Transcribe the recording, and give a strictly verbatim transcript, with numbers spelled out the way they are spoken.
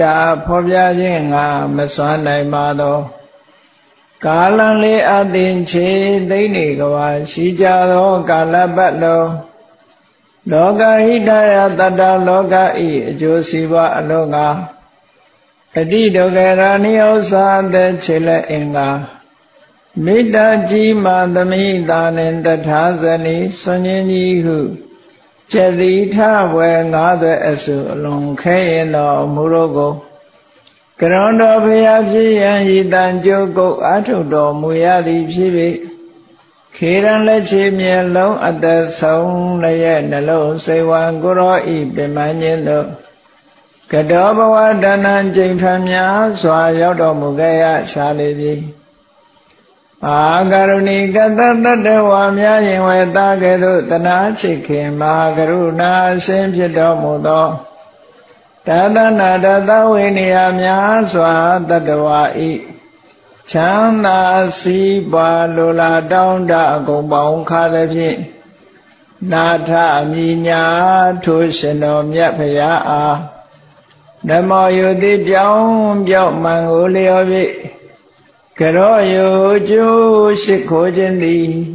ဒါဖော်ပြခြင်းငါမစွမ်းနိုင်ပါသောကာလံလေးအသင်ချေသိမ့်နေကဘာရှိကြသောကာလပတ်လုံးလောကဟိတယတတ္တလောကဤအကျိုးစီးပွားအလုံးငါအတိဒုက္ခရာနိဥ္စာတဲ့ခြေလက်အင်္ဂါမေတ္တာကြီးမှသမိတာနှင့်တထာဇနီဆွန်ရင်ကြီးဟုကျက်တိထဝဲငါးသွဲအစုအလုံးခဲရင်တော်မူတော့ကိုကရုဏတော်ဘုရားဖြစ်ရန်ဤတန်ကြိုးကုတ်အာထုတော်မူရသည်ဖြစ်၍ခေရန်လက်ချေမြဲလုံးအသက်ဆုံးလည်းနှလုံးစိတ်ဝံကိုရောဤပင်မညင်းတို့ကတောဘဝတဏ္ဏကျိန်ထများစွာရောက်တော်မူခဲ့ရရှာလေပြီအာကရုဏီကတတတဝါများရင်ဝေတာကဲ့သို့တနာချစ်ခင်မဟာကရုဏာအရှင်ဖြစ်တော်မူသောတသနာတသဝိနည်းများစွာတတဝါဤချမ်းသာစီးပွားလိုလားတောင်းတအကုန်ပေါင်းခါသဖြင့်နာထအမိညာထိုရှင်တော်မြတ်ဖရာအားဓမ္မယုတိပြောင်းပြောင်းမှန်ကိုလျော်၍ကရောယုကျိုးရှိခိုးခြင်းသည်